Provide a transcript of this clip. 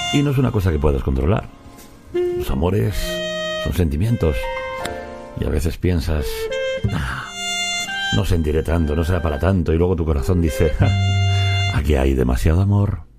Y no es una cosa que puedas controlar. Los amores son sentimientos. Y a veces piensas, no sentiré tanto, no será para tanto. Y luego tu corazón dice, aquí hay demasiado amor.